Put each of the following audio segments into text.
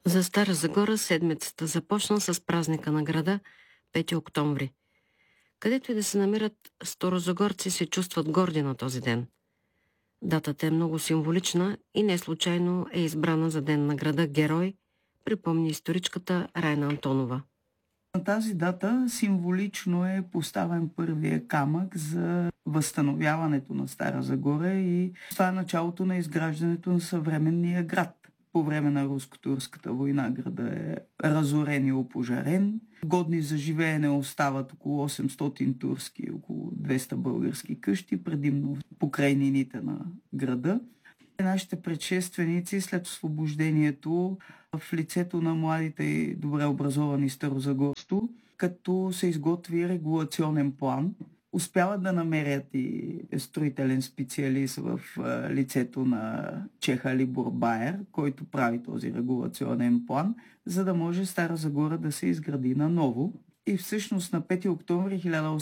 За Стара Загора седмицата започна с празника на града 5 октомври. Където и да се намират, старозагорци се чувстват горди на този ден. Датата е много символична и не случайно е избрана за ден на града герой, припомни историчката Райна Антонова. На тази дата символично е поставен първия камък за възстановяването на Стара Загора и това е началото на изграждането на съвременния град. По време на Руско-турската война града е разорен и опожарен. Годни за живеене остават около 800 турски, около 200 български къщи, предимно в покрайнините на града. Нашите предшественици след освобождението в лицето на младите и добре образовани старозагорство, като се изготви регулационен план, успяват да намерят и строителен специалист в лицето на чеха Либор Баер, който прави този регулационен план, за да може Стара Загора да се изгради наново. И всъщност на 5 октомври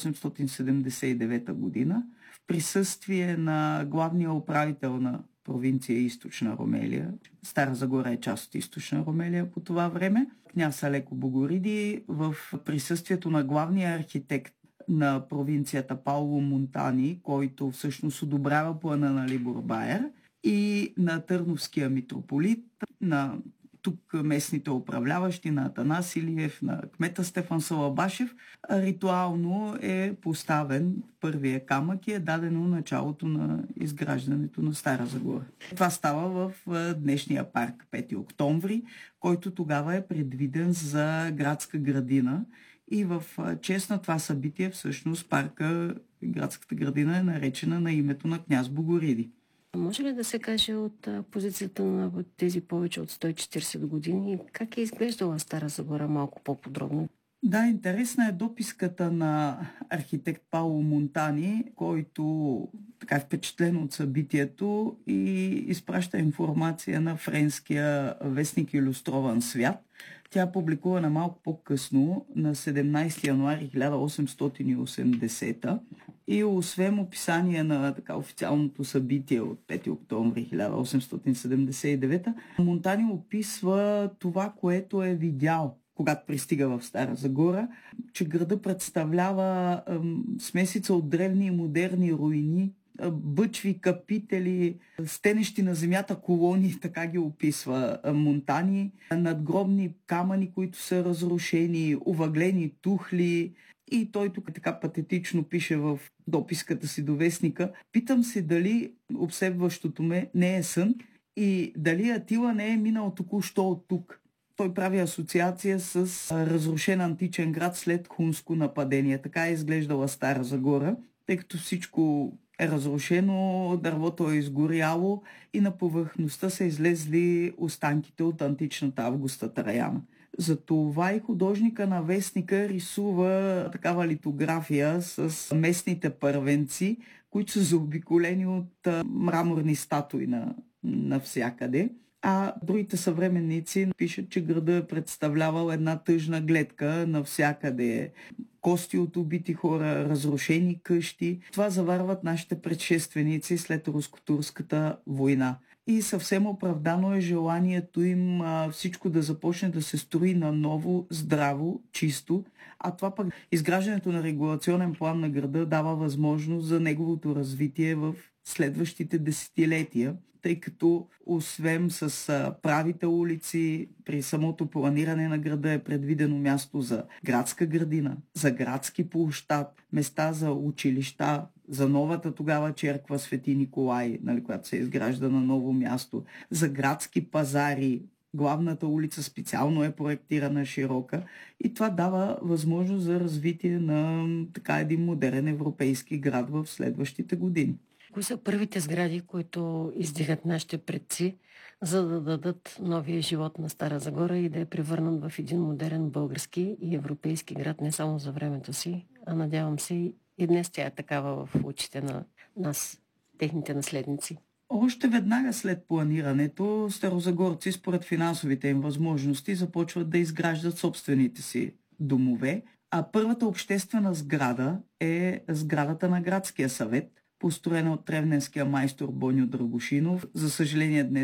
1879 година в присъствие на главния управител на провинция Източна Ромелия. Стара Загора е част от Източна Ромелия по това време. Княз Алеко Богориди в присъствието на главния архитект на провинцията Пауло Монтани, който всъщност одобрява плана на Либор Баер, и на Търновския митрополит, на тук местните управляващи, на Атанас Илиев, на кмета Стефан Салабашев, ритуално е поставен първия камък и е дадено началото на изграждането на Стара Загора. Това става в днешния парк 5 октомври, който тогава е предвиден за градска градина. И в чест на това събитие всъщност парка, градската градина е наречена на името на княз Богориди. Може ли да се каже от позицията на тези повече от 140 години, как е изглеждала Стара Загора малко по-подробно? Да, интересна е дописката на архитект Пауло Монтани, който така е впечатлен от събитието и изпраща информация на френския вестник Илюстрован свят. Тя е публикувана малко по-късно, на 17 януари 1880 и освен описание на така официалното събитие от 5 октомври 1879, Монтани описва това, което е видял, когато пристига в Стара Загора, че града представлява смесица от древни и модерни руини, бъчви, капители, стенещи на земята колони, така ги описва Монтани, надгробни камъни, които са разрушени, овъглени тухли. И той тук така патетично пише в дописката си до вестника: питам се дали обсебващото ме не е сън и дали Атила не е минал току-що от тук. Той прави асоциация с разрушен античен град след хунско нападение. Така е изглеждала Стара Загора, тъй като всичко е разрушено, дървото е изгоряло и на повърхността са излезли останките от античната Августа Траяна. Затова и художника на вестника рисува такава литография с местните първенци, които са заобиколени от мраморни статуи навсякъде. А другите съвременници пишат, че града е представлявал една тъжна гледка, навсякъде кости от убити хора, разрушени къщи. Това заварват нашите предшественици след Руско-турската война. И съвсем оправдано е желанието им всичко да започне да се строи наново, здраво, чисто. А това пък изграждането на регулационен план на града дава възможност за неговото развитие в следващите десетилетия, тъй като освен с правите улици, при самото планиране на града е предвидено място за градска градина, за градски площад, места за училища, за новата тогава черква Свети Николай, която се изгражда на ново място, за градски пазари. Главната улица специално е проектирана широка и това дава възможност за развитие на така един модерен европейски град в следващите години. Кои са първите сгради, които издигат нашите предци, за да дадат новия живот на Стара Загора и да я превърнат в един модерен български и европейски град не само за времето си, а надявам се и днес тя е такава в очите на нас, техните наследници? Още веднага след планирането, старозагорци, според финансовите им възможности, започват да изграждат собствените си домове, а първата обществена сграда е сградата на градския съвет, построена от тревненския майстор Боньо Драгошинов. За съжаление днес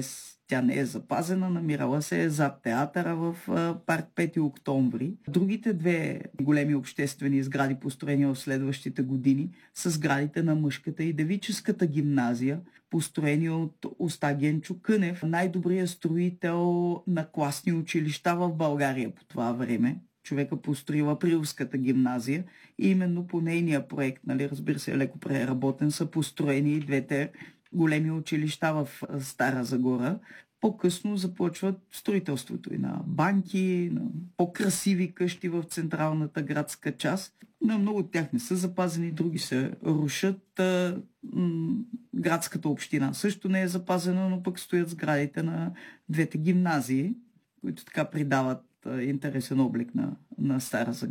Тя не е запазена, намирала се е зад театъра в парк 5 октомври. Другите две големи обществени сгради, построени в следващите години, са сградите на мъжката и девическата гимназия, построени от Остагенчо Кънев, най-добрият строител на класни училища в България по това време. Човека построил Априлската гимназия и именно по нейния проект, разбира се, леко преработен, са построени и двете големи училища в Стара Загора. По-късно започват строителството и на банки, на по-красиви къщи в централната градска част. Но много от тях не са запазени, други се рушат. Градската община също не е запазена, но пък стоят сградите на двете гимназии, които така придават интересен облик на Стара Загора.